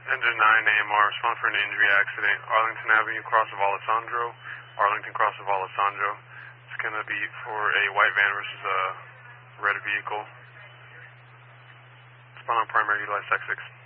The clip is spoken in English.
Engine 9 AMR, respond for an injury accident. Arlington Avenue, cross of Alessandro. Arlington, cross of Alessandro. It's going to be for a white van versus a red vehicle. Respond on primary, utilize Tech 6.